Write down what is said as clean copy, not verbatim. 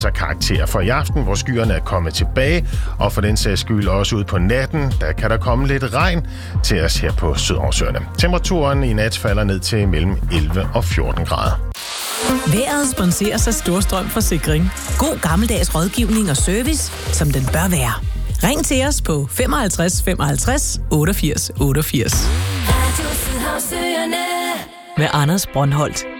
karakter for i aften, hvor skyerne er kommet tilbage, og for den sags skyld også ud på natten, der kan der komme lidt regn til os her på Sydhavsøerne. Temperaturen i nat falder ned til mellem 11 og 14 grader. Vejret sponseres af Storstrøm Forsikring. God gammeldags rådgivning og service, som den bør være. Ring til os på 55 55 88 88. Med Anders Brøndholt.